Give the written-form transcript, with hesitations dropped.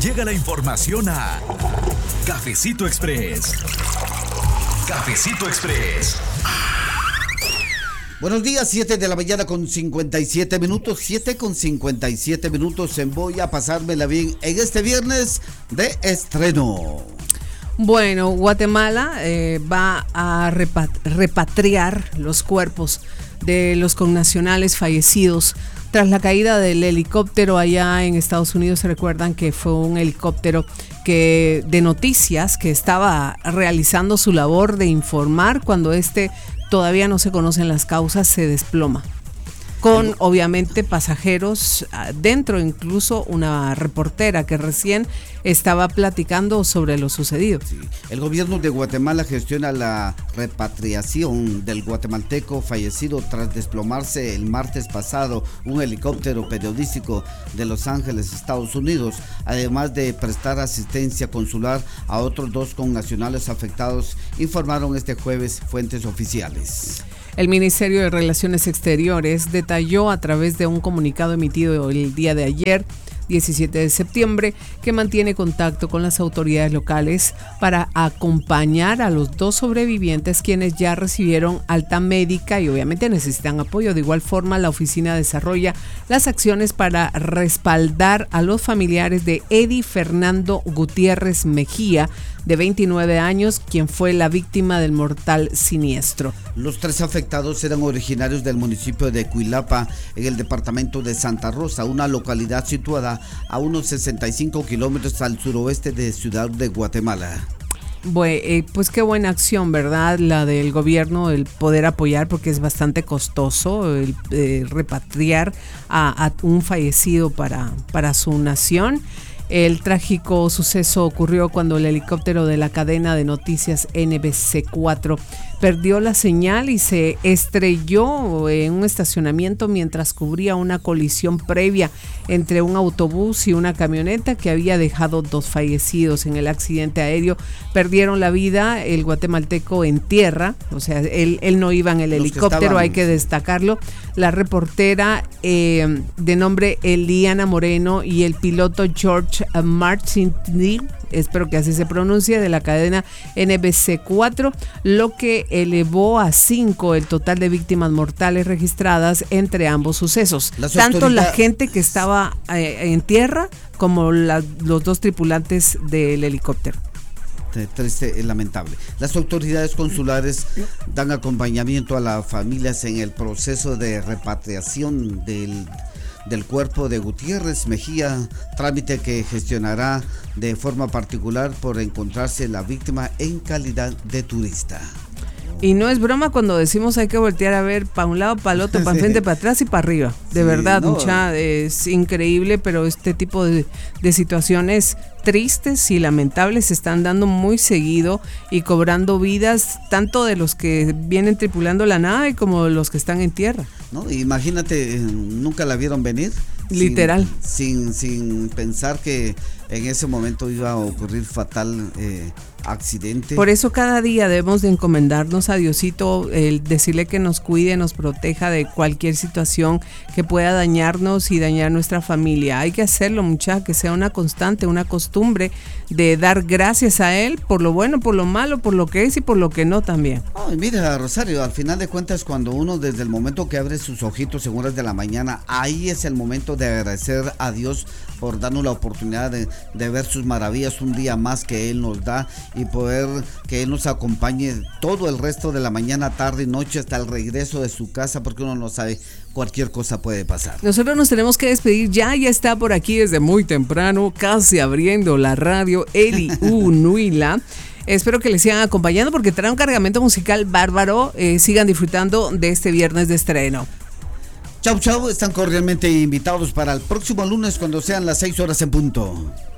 llega la información a Cafecito Express. Cafecito Express. Buenos días, 7 de la mañana con 57 minutos, 7 con 57 minutos en Voy a Pasármela Bien en este viernes de estreno. Bueno, Guatemala va a repatriar los cuerpos de los connacionales fallecidos tras la caída del helicóptero allá en Estados Unidos. Se recuerdan que fue un helicóptero de noticias que estaba realizando su labor de informar cuando todavía no se conocen las causas, se desploma. Con obviamente pasajeros dentro, incluso una reportera que recién estaba platicando sobre lo sucedido. Sí. El gobierno de Guatemala gestiona la repatriación del guatemalteco fallecido tras desplomarse el martes pasado un helicóptero periodístico de Los Ángeles, Estados Unidos, además de prestar asistencia consular a otros 2 connacionales afectados, informaron este jueves fuentes oficiales. El Ministerio de Relaciones Exteriores detalló a través de un comunicado emitido el día de ayer, 17 de septiembre, que mantiene contacto con las autoridades locales para acompañar a los 2 sobrevivientes quienes ya recibieron alta médica y obviamente necesitan apoyo. De igual forma, la oficina desarrolla las acciones para respaldar a los familiares de Eddie Fernando Gutiérrez Mejía, de 29 años, quien fue la víctima del mortal siniestro. Los 3 afectados eran originarios del municipio de Cuilapa, en el departamento de Santa Rosa, una localidad situada a unos 65 kilómetros al suroeste de Ciudad de Guatemala. Bueno, pues qué buena acción, ¿verdad? La del gobierno, el poder apoyar, porque es bastante costoso el repatriar a un fallecido para su nación. El trágico suceso ocurrió cuando el helicóptero de la cadena de noticias NBC4 perdió la señal y se estrelló en un estacionamiento mientras cubría una colisión previa entre un autobús y una camioneta que había dejado 2 fallecidos. En el accidente aéreo perdieron la vida el guatemalteco en tierra, o sea, él no iba en el helicóptero, hay que destacarlo, la reportera de nombre Eliana Moreno y el piloto George Martin, espero que así se pronuncie, de la cadena NBC4, lo que elevó a 5 el total de víctimas mortales registradas entre ambos sucesos. Tanto la gente que estaba en tierra como los 2 tripulantes del helicóptero. Triste, lamentable. Las autoridades consulares dan acompañamiento a las familias en el proceso de repatriación del cuerpo de Gutiérrez Mejía, trámite que gestionará de forma particular por encontrarse la víctima en calidad de turista. Y no es broma cuando decimos hay que voltear a ver para un lado, para el otro, para enfrente, para atrás y para arriba. De verdad, mucha, es increíble, pero este tipo de situaciones tristes y lamentables se están dando muy seguido y cobrando vidas tanto de los que vienen tripulando la nave como de los que están en tierra. No, imagínate, nunca la vieron venir. Literal. Sin pensar que en ese momento iba a ocurrir fatal accidente. Por eso cada día debemos de encomendarnos a Diosito, decirle que nos cuide, nos proteja de cualquier situación que pueda dañarnos y dañar nuestra familia. Hay que hacerlo, muchacha, que sea una constante, una costumbre de dar gracias a Él por lo bueno, por lo malo, por lo que es y por lo que no también. Ay, mira, Rosario, al final de cuentas, cuando uno desde el momento que abre sus ojitos en horas de la mañana, ahí es el momento de agradecer a Dios por darnos la oportunidad de ver sus maravillas un día más que Él nos da y poder que Él nos acompañe todo el resto de la mañana, tarde y noche hasta el regreso de su casa, porque uno no sabe, cualquier cosa puede pasar. Nosotros nos tenemos que despedir, ya está por aquí desde muy temprano, casi abriendo la radio, Eli Unuila. Espero que les sigan acompañando porque trae un cargamento musical bárbaro. Sigan disfrutando de este viernes de estreno. Chau, chau, están cordialmente invitados para el próximo lunes cuando sean las 6 horas en punto.